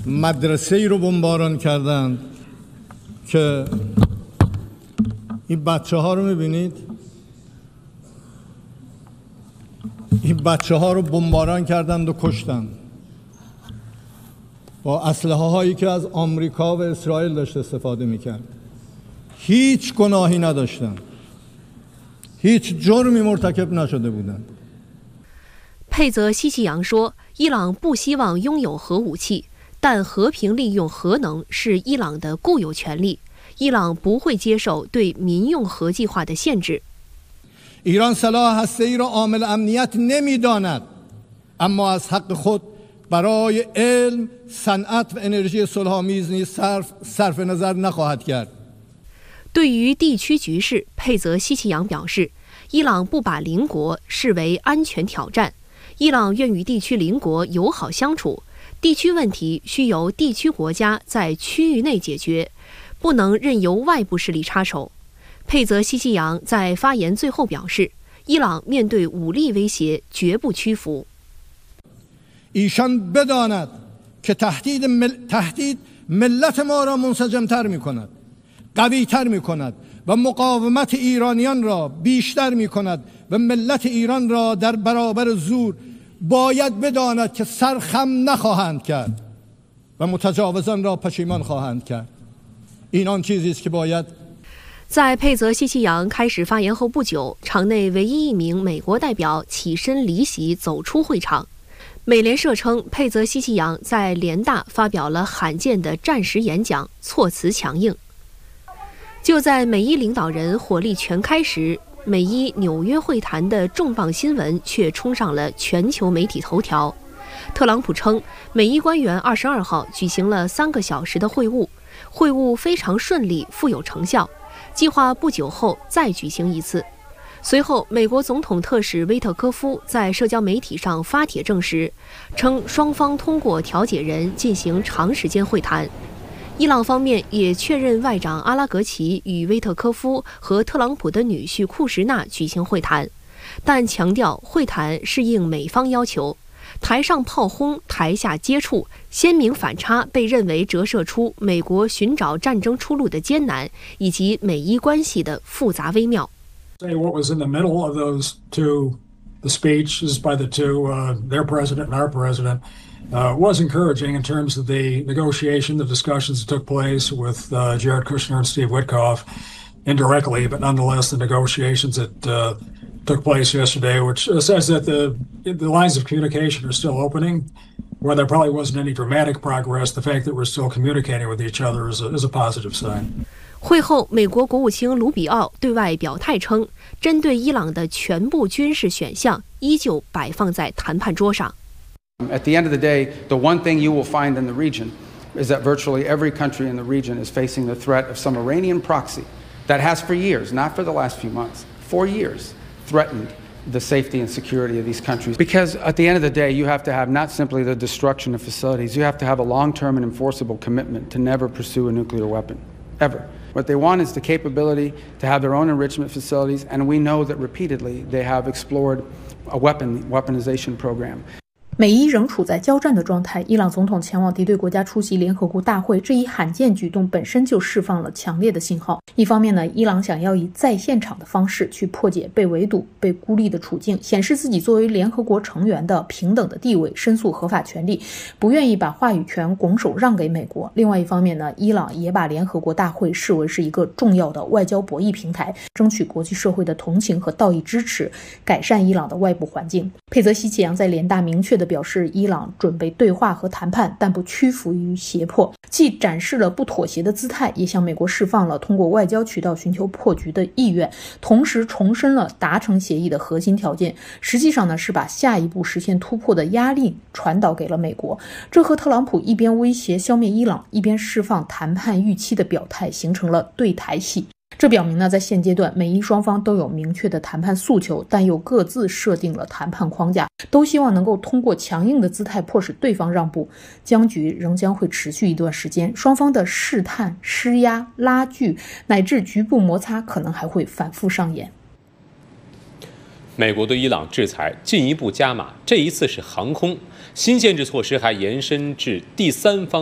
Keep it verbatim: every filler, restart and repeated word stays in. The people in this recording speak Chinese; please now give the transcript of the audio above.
مدرسه‌ای رو بمباران کردند که این بچه‌ها رو می‌بینید این بچه‌ها رو بمباران کردند و کشتند با اسلحه هایی که از آمریکا و اسرائیل داشت استفاده می‌کرد. هیچ گناهی نداشتند. هیچ جرمی مرتکب نشده بودند. 佩泽西奇扬说，伊朗不希望拥有核武器，但和平利用核能是伊朗的固有权利。伊朗不会接受对民用核计划的限制。 ایران سلاح هسته‌ای را عامل امنیت نمی‌داند، اما از حق خود برای علم، صنعت و انرژی صلح‌آمیز نیز صرف صرف نظر نخواهد کرد。 对于地区局势，佩泽西奇扬表示，伊朗不把邻国视为安全挑战，伊朗愿与地区邻国友好相处，地区问题需由地区国家在区域内解决，不能任由外部势力插手。佩泽西奇扬在发言最后表示，伊朗面对武力威胁绝不屈服。 ایشان بداند که تهدید مل... تهدید ملت ما را منسجم‌تر می‌کند، قوی‌تر می‌کند و مقاومت ایرانیان را بیشتر می‌کند و ملت ایران را در برابر زور باید بداند که سرخم نخواهند کرد و متجاوزان را پشیمان خواهند کرد. این آن چیزی است که باید 在佩泽西奇扬开始发言后不久，场内唯一一名美国代表起身离席，走出会场。美联社称，佩泽西奇扬在联大发表了罕见的战时演讲，措辞强硬。就在美伊领导人火力全开时，美伊纽约会谈的重磅新闻却冲上了全球媒体头条。特朗普称，美伊官员二十二号举行了三个小时的会晤，会晤非常顺利，富有成效，计划不久后再举行一次。随后，美国总统特使威特科夫在社交媒体上发帖证实，称双方通过调解人进行长时间会谈。伊朗方面也确认外长阿拉格齐与威特科夫和特朗普的女婿库什纳举行会谈，但强调会谈是应美方要求。台上炮轰，台下接触，鲜明反差被认为折射出美国寻找战争出路的艰难，以及美伊关系的复杂微妙。 Say what was in the middle of those two, the speeches by the two, uh, their president and our president, uh, was encouraging in terms of the negotiation, the discussions that took place with uh, Jared Kushner and Steve Witkoff, indirectly, but nonetheless the negotiations that uh, took place yesterday, which says that the the lines of communication are still opening. Where there probably wasn't any dramatic progress, the fact that we're still communicating with each other is a, is a positive sign. 会后，美国国务卿卢比奥对外表态称，针对伊朗的全部军事选项依旧摆放在谈判桌上。 At the end of the day, the one thing you will find in the region is that virtually every country in the region is facing the threat of some Iranian proxy that has for years, not for the last few months, for years, threatened the safety and security of these countries. Because at the end of the day, you have to have not simply the destruction of facilities, you have to have a long-term and enforceable commitment to never pursue a nuclear weapon, ever. What they want is the capability to have their own enrichment facilities, and we know that repeatedly they have explored a weapon weaponization program. 美伊仍处在交战的状态，伊朗总统前往敌对国家出席联合国大会，这一罕见举动本身就释放了强烈的信号。一方面呢，伊朗想要以在现场的方式去破解被围堵、被孤立的处境，显示自己作为联合国成员的平等的地位，申诉合法权利，不愿意把话语权拱手让给美国。另外一方面呢，伊朗也把联合国大会视为是一个重要的外交博弈平台，争取国际社会的同情和道义支持，改善伊朗的外部环境。佩泽西奇扬在联大明确地表示，伊朗准备对话和谈判，但不屈服于胁迫，既展示了不妥协的姿态，也向美国释放了通过外交渠道寻求破局的意愿，同时重申了达成协议的核心条件。实际上呢，是把下一步实现突破的压力传导给了美国。这和特朗普一边威胁消灭伊朗，一边释放谈判预期的表态形成了对台戏。这表明呢，在现阶段，美伊双方都有明确的谈判诉求，但又各自设定了谈判框架，都希望能够通过强硬的姿态迫使对方让步。僵局仍将会持续一段时间，双方的试探、施压、拉锯乃至局部摩擦可能还会反复上演。 美国对伊朗制裁进一步加码，这一次是航空，新限制措施还延伸至第三方